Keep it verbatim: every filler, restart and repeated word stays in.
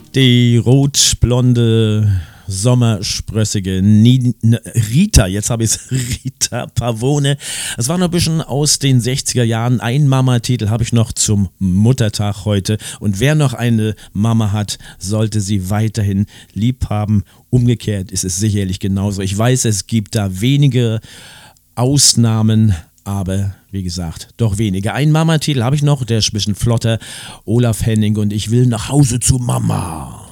Die rotblonde, sommersprössige Ni- N- Rita, jetzt habe ich es, Rita Pavone. Es war noch ein bisschen aus den sechziger Jahren. Ein Mama-Titel habe ich noch zum Muttertag heute. Und wer noch eine Mama hat, sollte sie weiterhin lieb haben. Umgekehrt ist es sicherlich genauso. Ich weiß, es gibt da wenige Ausnahmen, aber wie gesagt, doch wenige. Einen Mama-Titel habe ich noch, der ist ein bisschen flotter. Olaf Henning und ich will nach Hause zu Mama.